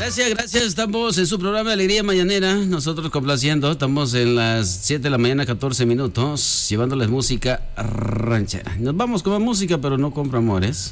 Gracias, gracias. Estamos en su programa de Alegría Mañanera. Nosotros complaciendo. Estamos en las 7 de la mañana, 14 minutos, llevándoles música ranchera. Nos vamos con más música, pero no compra amores.